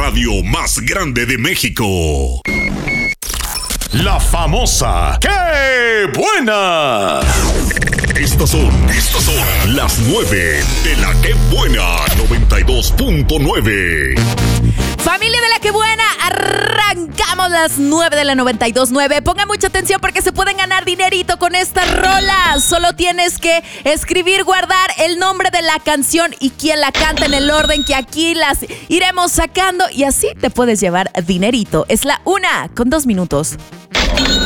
radio más grande de México. La famosa ¡Qué buena! Estas son las 9 de la ¡Qué buena! 92.9. Familia de la ¡Qué buena! Arrancamos las 9 de la 92.9. Pongan mucha atención porque se pueden ganar dinerito con esta rola. Solo tienes que escribir, guardar el nombre de la canción y quién la canta en el orden que aquí las iremos sacando y así te puedes llevar dinerito. Es la 1:02.